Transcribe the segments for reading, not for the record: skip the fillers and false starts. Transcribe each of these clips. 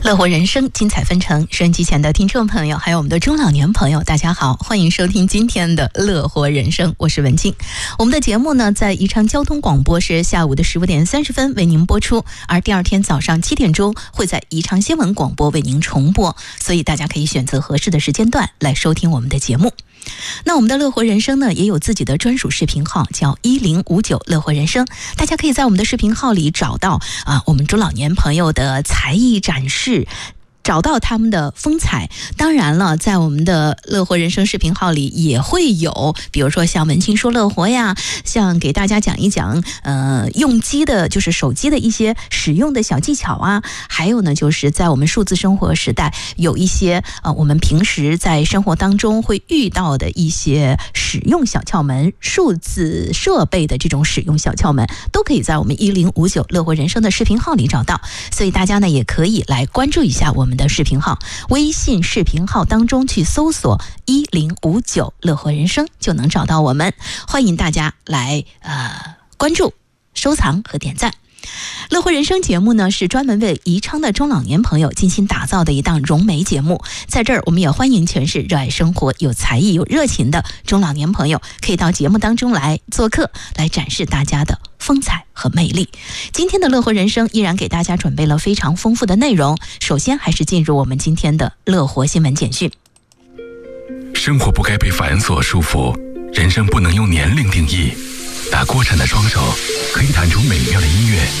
乐活人生，精彩纷呈。收音机前的听众朋友，还有我们的中老年朋友，大家好，欢迎收听今天的乐活人生，我是文静。我们的节目呢，在宜昌交通广播是下午的15点30分为您播出，而第二天早上7点钟会在宜昌新闻广播为您重播，所以大家可以选择合适的时间段来收听我们的节目。那我们的乐活人生呢，也有自己的专属视频号，叫1059乐活人生。大家可以在我们的视频号里找到我们中老年朋友的才艺展示，找到他们的风采。当然了，在我们的乐活人生视频号里也会有，比如说像文青说乐活呀，像给大家讲一讲用机的，就是手机的一些使用的小技巧啊，还有呢就是在我们数字生活时代，有一些我们平时在生活当中会遇到的一些使用小窍门，数字设备的这种使用小窍门，都可以在我们1059乐活人生的视频号里找到。所以大家呢也可以来关注一下我们的视频号，微信视频号当中去搜索1059乐活人生就能找到我们，欢迎大家来关注、收藏和点赞。乐活人生节目呢，是专门为宜昌的中老年朋友精心打造的一档融媒节目。在这儿，我们也欢迎全是热爱生活、有才艺、有热情的中老年朋友，可以到节目当中来做客，来展示大家的风采和魅力。今天的乐活人生依然给大家准备了非常丰富的内容。首先，还是进入我们今天的乐活新闻简讯。 生活不该被繁琐束缚，人生不能用年龄定义。打锅铲的双手可以弹出美妙的音乐，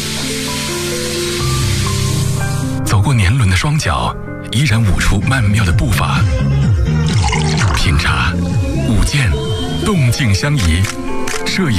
走过年轮的双脚依然舞出曼妙的步伐。品茶、舞剑，动静相宜。摄影